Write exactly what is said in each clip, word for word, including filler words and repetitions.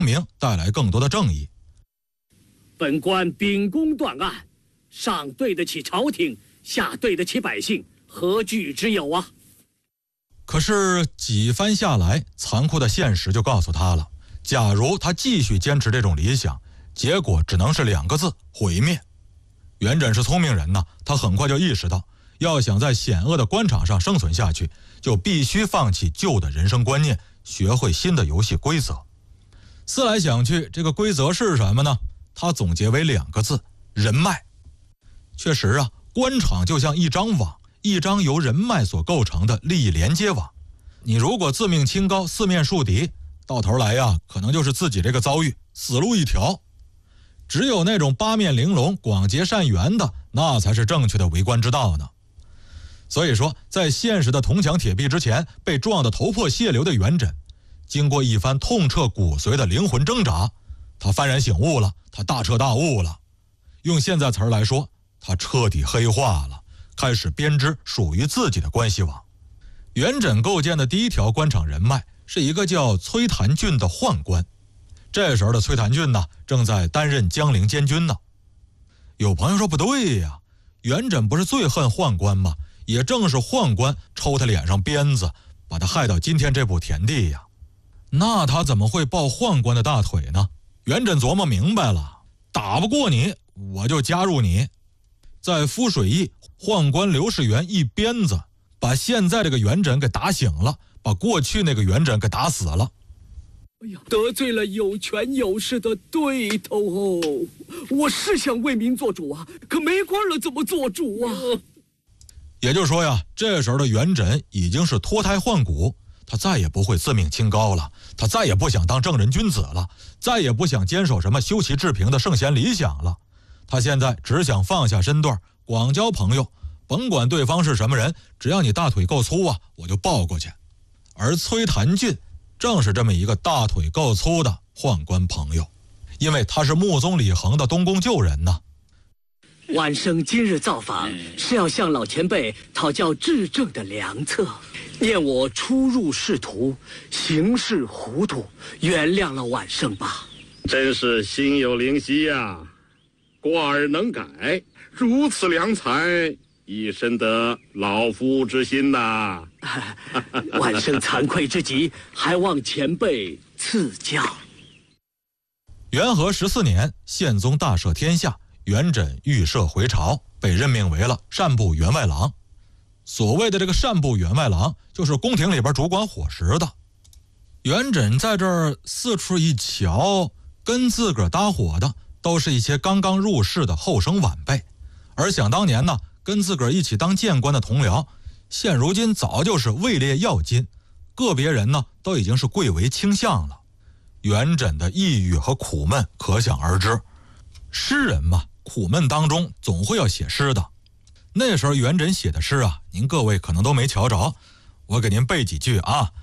明，带来更多的正义。 本官秉公断案，上对得起朝廷，下对得起百姓，何惧之有啊？ 可是几番下来，残酷的现实就告诉他了，假如他继续坚持这种理想，结果只能是两个字：毁灭。元稹是聪明人呢，他很快就意识到，要想在险恶的官场上生存下去，就必须放弃旧的人生观念，学会新的游戏规则。思来想去，这个规则是什么呢？他总结为两个字：人脉。确实啊，官场就像一张网，一张由人脉所构成的利益连接网。你如果自命清高，四面树敌，到头来呀，可能就是自己这个遭遇，死路一条。只有那种八面玲珑、广结善缘的，那才是正确的为官之道呢。所以说，在现实的铜墙铁壁之前，被撞得头破血流的元稹，经过一番痛彻骨髓的灵魂挣扎，他幡然醒悟了，他大彻大悟了。用现在词儿来说，他彻底黑化了，开始编织属于自己的关系网。元稹构建的第一条官场人脉是一个叫崔谭俊的宦官。这时候的崔谭俊呢，正在担任江陵监军呢。有朋友说不对呀，元稹不是最恨宦官吗？也正是宦官抽他脸上鞭子，把他害到今天这步田地呀。那他怎么会抱宦官的大腿呢？元稹琢磨明白了，打不过你，我就加入你。在涪水驿，宦官刘士元一鞭子把现在这个元稹给打醒了，把过去那个元稹给打死了。 哎呀，得罪了有权有势的对头哦！我是想为民做主啊，可没官了怎么做主啊？ 也就是说呀，这时候的元稹已经是脱胎换骨，他再也不会自命清高了，他再也不想当正人君子了，再也不想坚守什么修齐治平的圣贤理想了。他现在只想放下身段，广交朋友，甭管对方是什么人，只要你大腿够粗啊，我就抱过去。而崔谭俊正是这么一个大腿够粗的宦官朋友，因为他是穆宗李恒的东宫旧人呢。 晚生今日造访，是要向老前辈讨教治政的良策。念我初入仕途，行事糊涂，原谅了晚生吧。 真是心有灵犀呀，过而能改，如此良才，已深得老夫之心呐。 晚生惭愧之极，还望前辈赐教。 元和十四年，宪宗大赦天下，元稹预设回朝，被任命为了善部员外郎。所谓的这个善部员外郎，就是宫廷里边主管伙食的。元稹在这儿四处一瞧，跟自个儿搭伙的都是一些刚刚入仕的后生晚辈，而想当年呢，跟自个儿一起当谏官的同僚，现如今早就是位列要津，个别人呢都已经是贵为卿相了。元稹的抑郁和苦闷可想而知。诗人嘛，苦闷当中总会要写诗的。那时候元稹写的诗啊，您各位可能都没瞧着，我给您背几句啊。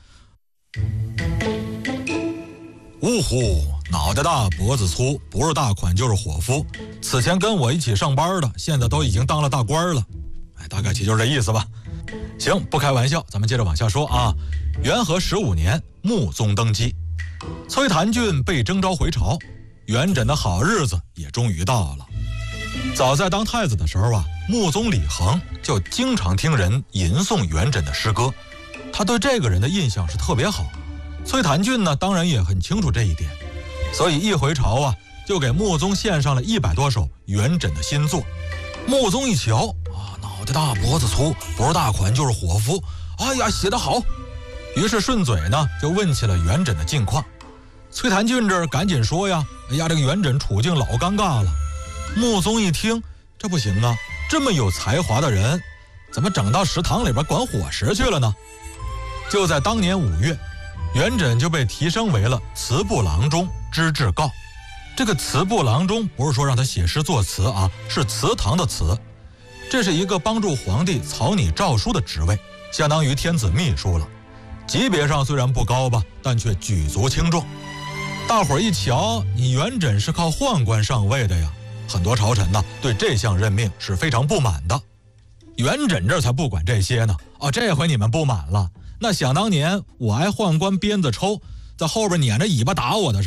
呜呼，脑袋大脖子粗，不是大款就是伙夫。此前跟我一起上班的，现在都已经当了大官了。哎，大概其就是这意思吧。行，不开玩笑，咱们接着往下说啊。元和十五年，穆宗登基，崔谭俊被征召回朝，元稹的好日子也终于到了。早在当太子的时候啊，穆宗李恒就经常听人吟诵元稹的诗歌，他对这个人的印象是特别好。崔谭俊呢，当然也很清楚这一点，所以一回朝啊，就给穆宗献上了一百多首元稹的新作。穆宗一瞧啊，脑袋大脖子粗，不是大款就是伙夫，哎呀，写得好。于是顺嘴呢就问起了元稹的近况。崔谭俊这儿赶紧说呀，哎呀，这个元稹处境老尴尬了。穆宗一听，这不行啊，这么有才华的人，怎么整到食堂里边管伙食去了呢？就在当年五月，元稹就被提升为了词部郎中知制诰。这个词部郎中不是说让他写诗作词啊，是祠堂的祠。这是一个帮助皇帝草拟诏书的职位，相当于天子秘书了。级别上虽然不高吧，但却举足轻重。大伙儿一瞧，你元稹是靠宦官上位的呀，很多朝臣呢对这项任命是非常不满的。元稹这才不管这些呢，啊，这回你们不满了，那想当年我挨宦官鞭子抽，在后边撵着尾巴打我的时候，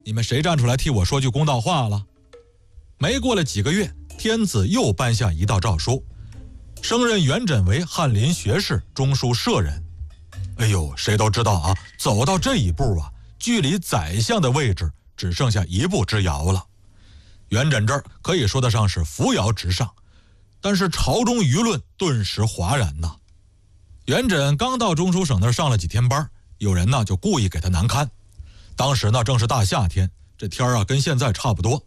你们谁站出来替我说句公道话了？没过了几个月，天子又颁下一道诏书，升任元稹为翰林学士、中书舍人。哎呦，谁都知道啊，走到这一步啊，距离宰相的位置只剩下一步之遥了。元稹这儿可以说得上是扶摇直上，但是朝中舆论顿时哗然呐。元稹刚到中书省那儿上了几天班，有人呢就故意给他难堪。当时呢正是大夏天，这天啊跟现在差不多。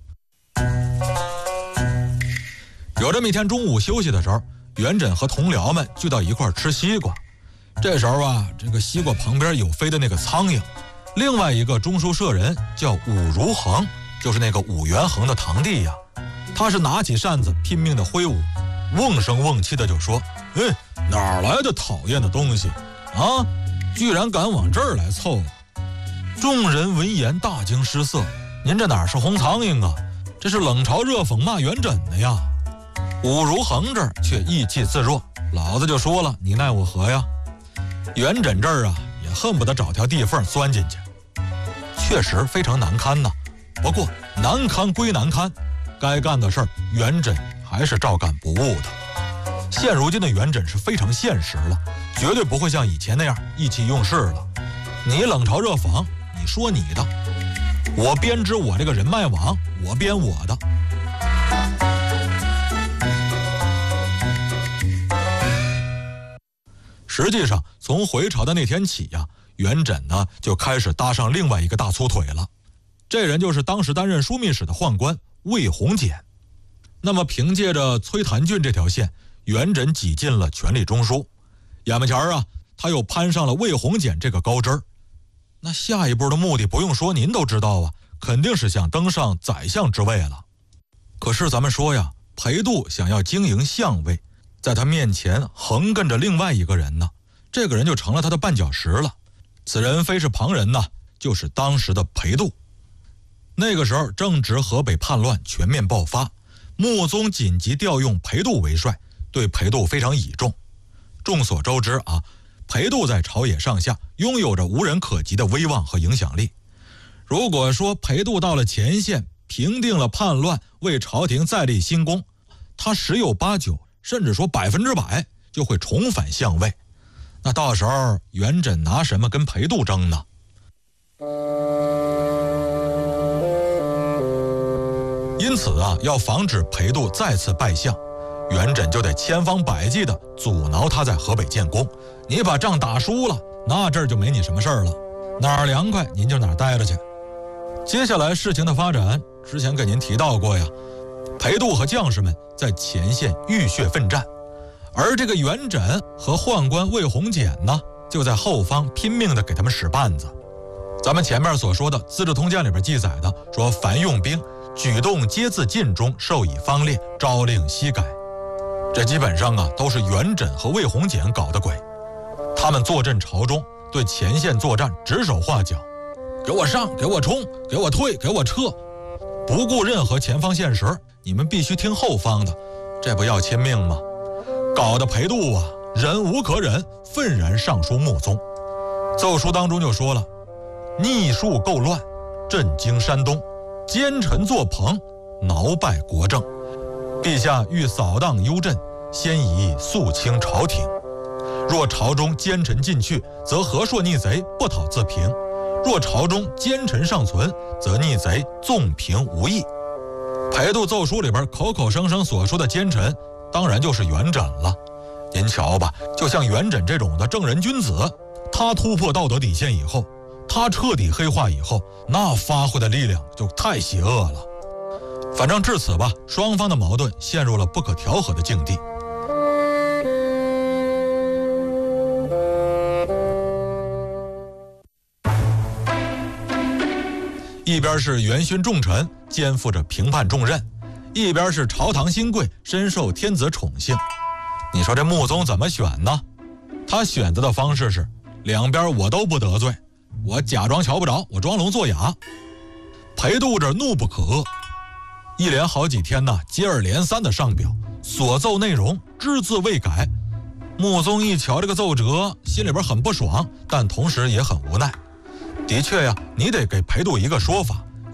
有这么一天中午休息的时候，元稹和同僚们聚到一块儿吃西瓜。这时候啊，这个西瓜旁边有飞的那个苍蝇。另外一个中书舍人叫武如衡，就是那个武元衡的堂弟呀。他是拿起扇子拼命的挥舞，瓮声瓮气的就说：“哎，哪来的讨厌的东西啊？居然敢往这儿来凑！”众人闻言大惊失色：“您这哪是红苍蝇啊？这是冷嘲热讽骂元稹的呀！”武如衡这儿却意气自若：“老子就说了，你奈我何呀？”元稹这儿啊，也恨不得找条地缝钻进去，确实非常难堪呐。不过难堪归难堪，该干的事儿元稹还是照干不误的。现如今的元稹是非常现实了，绝对不会像以前那样意气用事了。你冷嘲热讽，你说你的，我编织我这个人脉网，我编我的。实际上，从回朝的那天起呀、啊，元稹呢就开始搭上另外一个大粗腿了。这人就是当时担任枢密使的宦官魏宏简。那么，凭借着崔谭俊这条线，元稹挤进了权力中枢。眼巴前啊，他又攀上了魏宏简这个高枝儿。那下一步的目的不用说，您都知道啊，肯定是想登上宰相之位了。可是咱们说呀，裴度想要经营相位，在他面前横亘着另外一个人呢，这个人就成了他的绊脚石了。此人非是旁人呐，就是当时的裴度。那个时候正值河北叛乱全面爆发，穆宗紧急调用裴度为帅，对裴度非常倚重。众所周知啊，裴度在朝野上下拥有着无人可及的威望和影响力。如果说裴度到了前线，平定了叛乱，为朝廷再立新功，他十有八九甚至说百分之百就会重返相位。那到时候元稹拿什么跟裴度争呢？因此啊，要防止裴度再次败相，元稹就得千方百计地阻挠他在河北建功。你把仗打输了，那这儿就没你什么事儿了，哪儿凉快您就哪儿待着去。接下来事情的发展，之前给您提到过呀，裴度和将士们在前线浴血奋战，而这个元稹和宦官魏宏简呢，就在后方拼命地给他们使绊子。咱们前面所说的《资治通鉴》里边记载的说，凡用兵举动皆自晋中授以方略，朝令夕改。这基本上啊都是元稹和魏宏简搞的鬼。他们坐镇朝中，对前线作战指手画脚，给我上，给我冲，给我退，给我撤，不顾任何前方现实，你们必须听后方的，这不要亲命吗？搞得裴度啊忍无可忍，愤然上书穆宗。奏书当中就说了：逆术构乱，震惊山东，奸臣作朋，挠败国政。陛下欲扫荡幽镇，先宜肃清朝廷。若朝中奸臣尽去，则和硕逆贼不讨自平；若朝中奸臣尚存，则逆贼纵平无益。裴度奏书里边口口声声所说的奸臣，当然就是元稹了。您瞧吧，就像元稹这种的正人君子，他突破道德底线以后，他彻底黑化以后，那发挥的力量就太邪恶了。反正至此吧，双方的矛盾陷入了不可调和的境地。一边是元勋重臣肩负着平叛重任，一边是朝堂新贵深受天子宠幸。你说这穆宗怎么选呢？他选择的方式是两边我都不得罪，我假装瞧不着，我装聋作哑。裴度这怒不可遏，一连好几天呢，接二连三的上表，所奏内容只字未改。穆宗一瞧这个奏折，心里边很不爽，但同时也很无奈。的确呀，你得给裴度一个说法。